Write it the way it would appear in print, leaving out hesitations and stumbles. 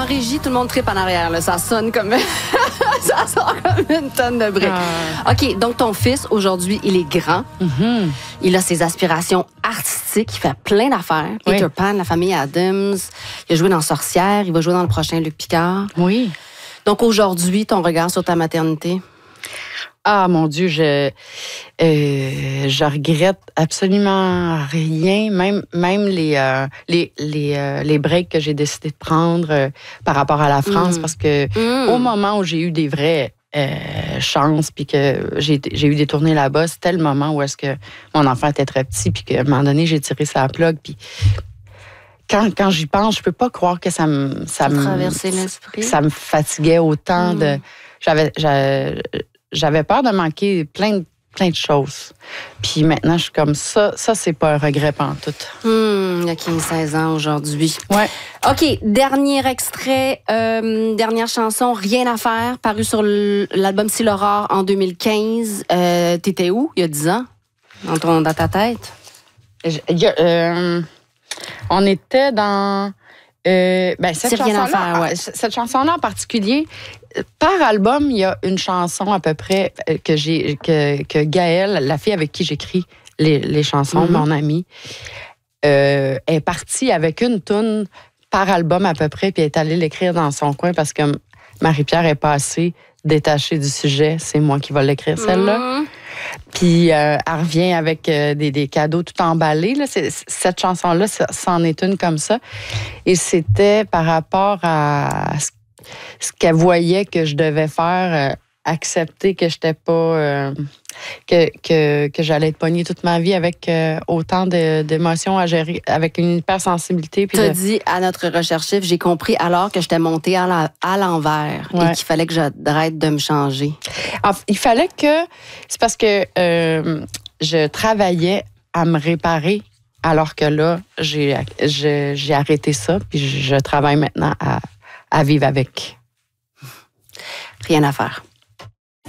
en régie, tout le monde tripe en arrière. Là. Ça sonne comme... ça sort comme une tonne de briques. OK, donc ton fils, aujourd'hui, il est grand. Mm-hmm. Il a ses aspirations artistiques. Il fait plein d'affaires. Oui. Peter Pan, la famille Adams. Il a joué dans Sorcière. Il va jouer dans le prochain Luc Picard. Oui. Donc aujourd'hui, ton regard sur ta maternité? Ah, mon Dieu, je regrette absolument rien, même les breaks que j'ai décidé de prendre par rapport à la France, parce que au moment où j'ai eu des vraies chances, puis que j'ai eu des tournées là-bas, c'était le moment où est-ce que mon enfant était très petit, puis qu'à un moment donné, j'ai tiré sa plug, puis quand j'y pense, je peux pas croire que ça me traversait l'esprit. Ça me fatiguait autant de... J'avais peur de manquer plein de choses. Puis maintenant, je suis comme ça. Ça, c'est pas un regret pantoute. Il y a 15-16 ans aujourd'hui. Ouais. OK, dernier extrait, dernière chanson, Rien à faire, paru sur l'album Si l'Aurore en 2015. T'étais où, il y a 10 ans, dans ta tête? On était dans... cette Rien à faire, ouais. Cette chanson-là en particulier, par album, il y a une chanson à peu près que Gaëlle, la fille avec qui j'écris les chansons, mon amie, est partie avec une toune par album à peu près, puis elle est allée l'écrire dans son coin parce que Marie-Pierre est pas assez détachée du sujet. C'est moi qui vais l'écrire, celle-là. Puis elle revient avec des cadeaux tout emballés. Là. Cette chanson-là, c'en est une comme ça. Et c'était par rapport à ce qu'elle voyait que je devais faire, accepter que j'étais pas... que j'allais être pognée toute ma vie avec autant d'émotions à gérer, avec une hypersensibilité. Tu as dit à notre recherchif, j'ai compris alors que j'étais montée à l'envers et qu'il fallait que j'arrête de me changer. Il fallait que... C'est parce que je travaillais à me réparer, alors que là, j'ai arrêté ça, puis je travaille maintenant à vivre avec. Rien à faire.